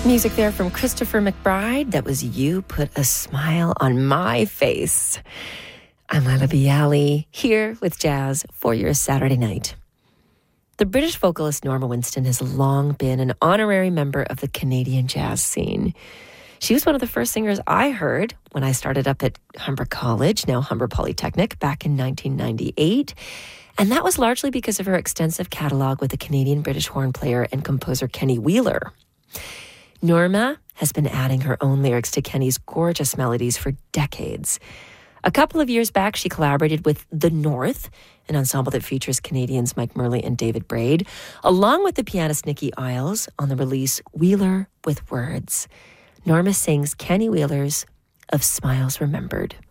Music there from Christopher McBride. That was You Put a Smile on My Face. I'm Lila Bialy, here with Jazz for your Saturday night. The British vocalist Norma Winston has long been an honorary member of the Canadian jazz scene. She was one of the first singers I heard when I started up at Humber College, now Humber Polytechnic, back in 1998. And that was largely because of her extensive catalog with the Canadian British horn player and composer Kenny Wheeler. Norma has been adding her own lyrics to Kenny's gorgeous melodies for decades. A couple of years back, she collaborated with The North, an ensemble that features Canadians Mike Murley and David Braid, along with the pianist Nikki Isles on the release Wheeler with Words. Norma sings Kenny Wheeler's Of Smiles Remembered.